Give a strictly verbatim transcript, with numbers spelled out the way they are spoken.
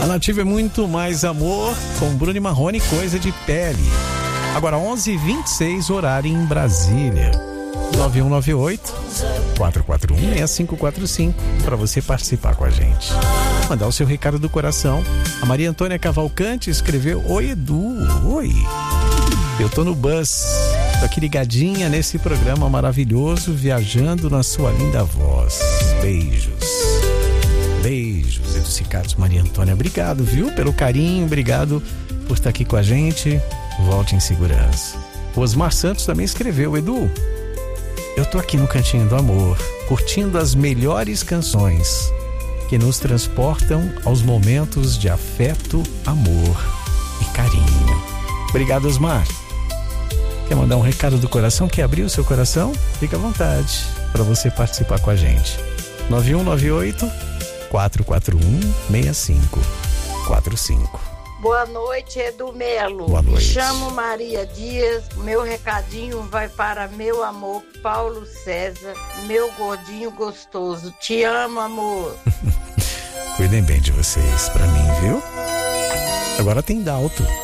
A Nativa é muito mais amor, com Bruno e Marrone, coisa de pele. Agora onze e vinte e seis, horário em Brasília. nove um nove oito, quatro quatro um, seis cinco quatro cinco para você participar com a gente. Mandar o seu recado do coração. A Maria Antônia Cavalcante escreveu: Oi, Edu. Oi. Eu tô no bus. Tô aqui ligadinha nesse programa maravilhoso, viajando na sua linda voz. Beijos. Beijos, Educicados, Maria Antônia. Obrigado, viu, pelo carinho. Obrigado por estar aqui com a gente. Volte em segurança. O Osmar Santos também escreveu: Edu, eu tô aqui no Cantinho do Amor, curtindo as melhores canções que nos transportam aos momentos de afeto, amor e carinho. Obrigado, Osmar. Quer mandar um recado do coração? Quer abrir o seu coração? Fica à vontade para você participar com a gente. nove um nove oito, quatro quatro um, seis cinco quatro cinco. Boa noite, Edu Melo. Boa noite. Me chamo Maria Dias. Meu recadinho vai para meu amor Paulo César, meu gordinho gostoso. Te amo, amor. Cuidem bem de vocês, pra mim, viu? Agora tem Dalto.